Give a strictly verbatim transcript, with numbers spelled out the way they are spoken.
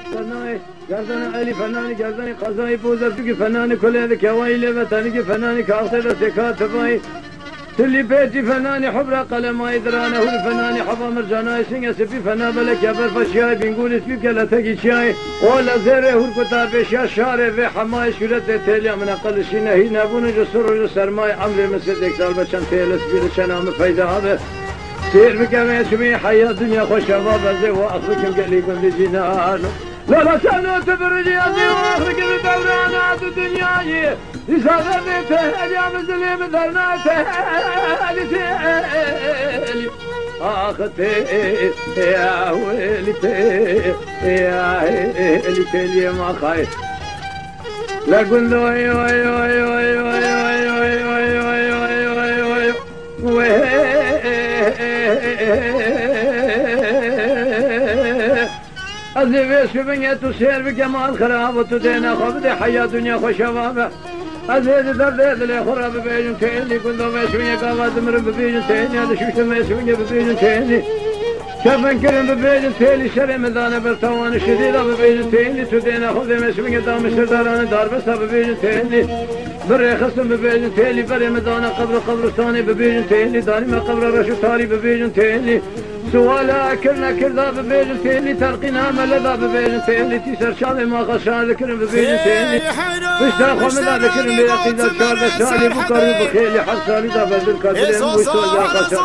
فنای گردن علی فنانی گردن قضای بوزر تو که فنانی کله کوایل وطنی که فنانی کاسه و سکات بای تلی بیتی فنانی حبر قلمای درانه هول فنانی حبا مرجانای سینگ سپی فنا بلک یبر فشیای بینگول اسپی کلتگی چای اولا زره هول کتاب شا شاره و حمای شورت تلی من قلشی نهی نبونه جسر و سرمای امر مثل یک سال بچن تیلس بیر چنام پیدا هذا سير بكم اسمي حياة دنيا خوش شباب زي واخركم قليكم بجنان لا لا سنو تبرج يا زي واخركم بدورانات الدنيا يسافرته يا مزلي بدرناته لتالي اختي يا ويلتي يا ويلتي ما خايف لا قل له وي وي وي وي وي وي وي وي وي وي وي أزيد شبنية تسير بجمال خراب وتدينا خبز حياة دنيا خوشوابة أزيد درد اللي خراب ببيجن تاني كنت ما يسويني قوات مر ببيجن تاني هذا شو ما يسويني ببيجن تاني شافن كرم ببيجن تاني شر مدانة برتوان شديدة ببيجن تاني تدينا خبز ما يسويني دام سرداران دار بس ببيجن تاني بري خصم ببيجن تاني بري مدانة قبر قبرستاني ببيجن تاني داري ما قبر رشو تاري ببيجن تاني سوالا كرنا كردا ببيجن تاني ترقينا ملدا ببيجن تاني تيسر شامي ما غشان ذكرن ببيجن تاني بشتا خمدا ذكرن بيقيدا شار بشالي بكر بخيلي حسالي دا بدل كدرين بوشتو جا قشان